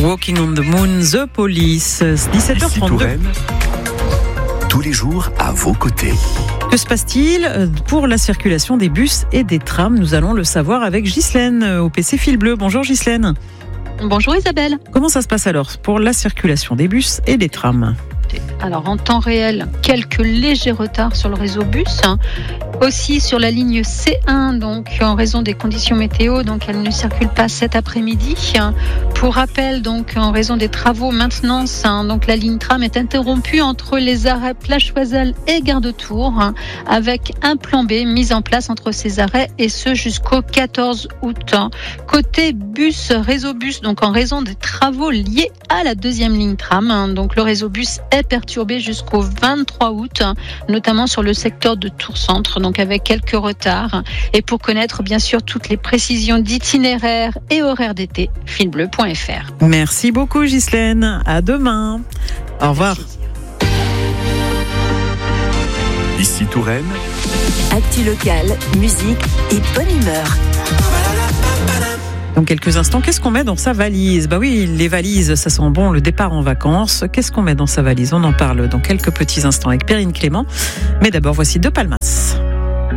Walking on the Moon, The Police, 17h32. Ici Touraine, tous les jours à vos côtés. Que se passe-t-il pour la circulation des bus et des trams? Nous allons le savoir avec Ghislaine au PC Fil Bleu. Bonjour Ghislaine. Bonjour Isabelle. Comment ça se passe alors pour la circulation des bus et des trams? Alors en temps réel, quelques légers retards sur le réseau bus. Aussi sur la ligne C1, donc en raison des conditions météo, donc elle ne circule pas cet après-midi. Pour rappel, donc en raison des travaux maintenance, donc la ligne tram est interrompue entre les arrêts Place Choiseul et Gare de Tours, avec un plan B mis en place entre ces arrêts et ce jusqu'au 14 août. Côté bus, réseau bus, donc en raison des travaux liés à la deuxième ligne tram, donc le réseau bus est perturbé jusqu'au 23 août, notamment sur le secteur de Tours Centre, donc avec quelques retards. Et pour connaître bien sûr toutes les précisions d'itinéraires et horaires d'été, filbleu.fr. Merci beaucoup Ghislaine, à demain. Au revoir. Ici Touraine, Actu locale, musique et bonne humeur. Dans quelques instants, qu'est-ce qu'on met dans sa valise? Bah oui, les valises, ça sent bon le départ en vacances. Qu'est-ce qu'on met dans sa valise? On en parle dans quelques petits instants avec Perrine Clément. Mais d'abord, voici De Palmas.